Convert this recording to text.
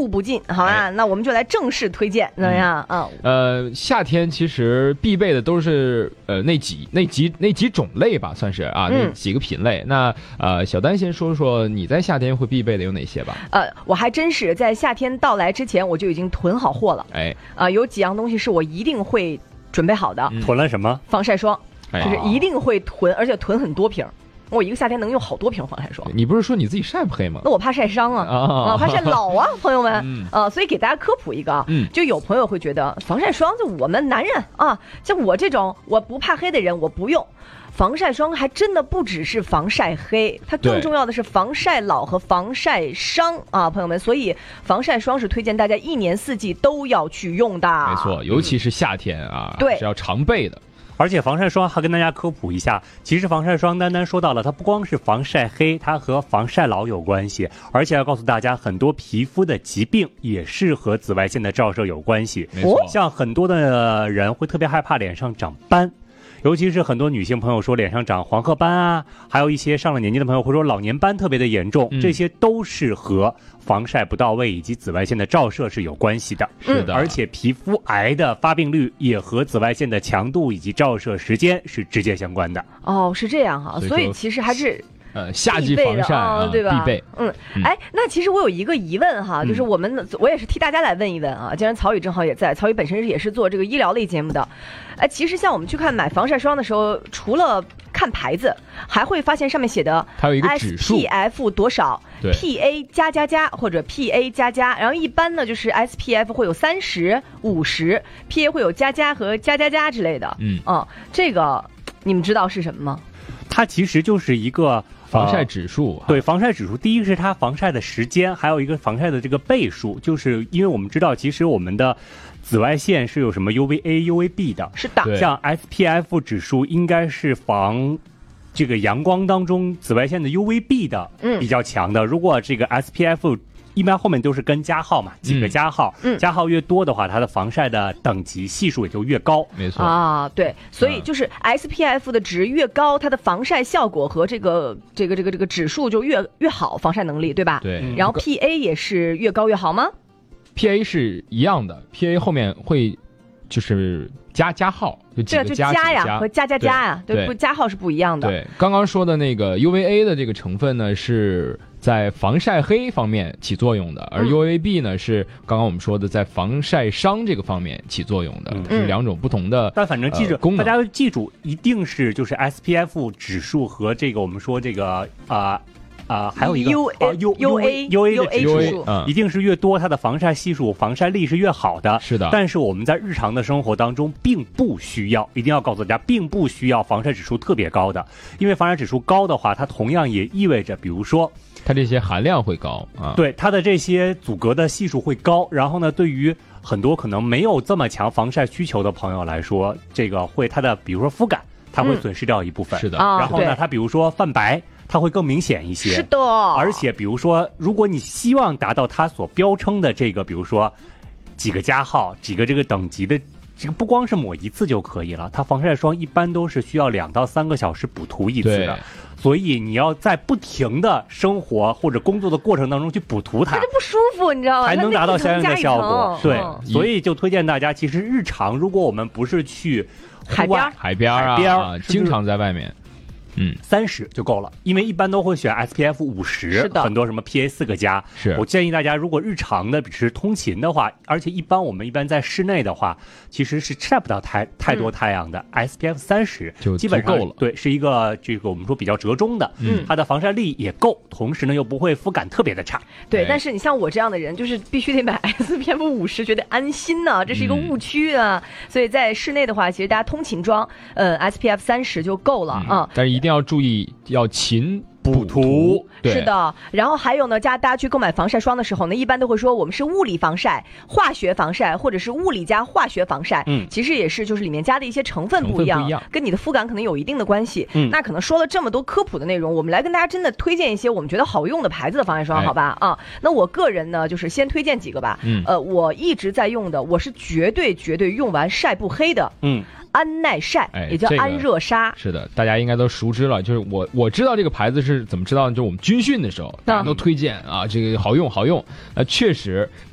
吐不尽，好吧？那我们就来正式推荐，怎么样啊？ 夏天其实必备的都是那几种类吧，算是啊，那几个品类。那小丹先说说你在夏天会必备的有哪些吧？ 我还真是在夏天到来之前我就已经囤好货了。有几样东西是我一定会准备好的。 囤了什么？ 防晒霜，就是一定会囤，而且囤很多瓶。我一个夏天能用好多瓶防晒霜。 你不是说你自己晒不黑吗？ 那我怕晒伤啊，怕晒老啊，朋友们。所以给大家科普一个，就有朋友会觉得防晒霜就我们男人啊，像我这种我不怕黑的人我不用。防晒霜还真的不只是防晒黑，它更重要的是防晒老和防晒伤啊，朋友们。所以防晒霜是推荐大家一年四季都要去用的。 没错，尤其是夏天啊， 对， 是要常备的。 而且防晒霜还跟大家科普一下，其实防晒霜丹丹说到了，它不光是防晒黑，它和防晒老有关系，而且要告诉大家，很多皮肤的疾病也是和紫外线的照射有关系。 没错， 像很多的人会特别害怕脸上长斑。尤其是很多女性朋友说脸上长黄褐斑啊，还有一些上了年纪的朋友会说老年斑特别的严重，这些都是和防晒不到位以及紫外线的照射是有关系的。 是的， 而且皮肤癌的发病率也和紫外线的强度以及照射时间是直接相关的。 哦，是这样哈，所以其实还是夏季防晒对吧？ 必备。 那其实我有一个疑问哈，就是我也是替大家来问一问啊。既然曹宇正好也在，曹宇本身也是做这个医疗类节目的，其实像我们去买防晒霜的时候，除了看牌子，还会发现上面写的它有一个指数 SPF 多少，PA 加或者 PA 加，然后一般呢就是 SPF 会有30、50，PA 会有加和加之类的。这个你们知道是什么吗？ 它其实就是一个防晒指数。 对，防晒指数，第一个是它防晒的时间，还有一个防晒的这个倍数，就是因为我们知道其实我们的紫外线是有什么 UVA、UVB 的。 是的， 像 SPF 指数应该是防这个阳光当中紫外线的 UVB 的比较强的。如果这个 SPF一般后面都是跟加号嘛，几个加号，加号越多的话，它的防晒的等级系数也就越高。 没错啊，对，所以就是 SPF 的值越高，它的防晒效果和这个指数就越好，防晒能力，对吧？ 对。 然后 PA 也是越高越好吗？ PA 是一样的 ，PA 后面会就是加号，就几个加呀和加呀，对，不加号是不一样的。 对，刚刚说的那个 UVA 的这个成分呢是在防晒黑方面起作用的，而 UVB 呢是刚刚我们说的在防晒伤这个方面起作用的，是两种不同的。 但反正记住， 大家要记住，一定是就是 SPF 指数和这个我们说这个还有一个 UA 的指数，一定是越多，它的防晒系数、防晒力是越好的。 是的， 但是我们在日常的生活当中，并不需要，一定要告诉大家，并不需要防晒指数特别高的，因为防晒指数高的话，它同样也意味着，比如说， 它这些含量会高啊， 对，它的这些阻隔的系数会高，然后呢，对于很多可能没有这么强防晒需求的朋友来说，这个会它的比如说肤感，它会损失掉一部分。 是的， 然后呢，它比如说泛白。它会更明显一些， 是的。 而且比如说，如果你希望达到它所标称的这个，比如说几个加号、几个这个等级的，这个不光是抹一次就可以了，它防晒霜一般都是需要2到3个小时补涂一次的。所以你要在不停的生活或者工作的过程当中去补涂它， 它就不舒服，你知道吗？ 才能达到相应的效果。对，所以就推荐大家，其实日常如果我们不是去海边啊，经常在外面。 30就够了，因为一般都会选 SPF 50，很多什么 PA 4个加。 是我建议大家，如果日常的是通勤的话，而且我们一般在室内的话，其实是晒不到太多太阳的，SPF 30 就基本上够了。 对，是一个这个我们说比较折中的，它的防晒力也够，同时呢又不会肤感特别的差。 对，但是你像我这样的人，就是必须得买 SPF 50，觉得安心呢，这是一个误区啊。所以在室内的话，其实大家通勤装，SPF 30就够了啊。 但是一定要注意，要勤补涂。 是的，然后还有呢，大家去购买防晒霜的时候呢，一般都会说我们是物理防晒、化学防晒，或者是物理加化学防晒。其实也是就是里面加的一些成分不一样，跟你的肤感可能有一定的关系。那可能说了这么多科普的内容，我们来跟大家真的推荐一些我们觉得好用的牌子的防晒霜，好吧？那我个人呢，就是先推荐几个吧。我一直在用的，我是绝对用完晒不黑的。安耐晒，也叫安热莎。 是的，大家应该都熟知了。就是我知道这个牌子是怎么知道的，就是我们军训的时候，大家都推荐啊，这个好用。确实